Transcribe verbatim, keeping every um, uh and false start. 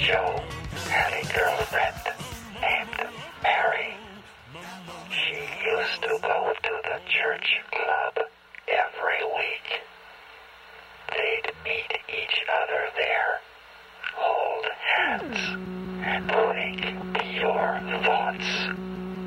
Joe had a girlfriend named Mary. She used to go to the church club every week. They'd meet each other there, hold hands, and think pure thoughts.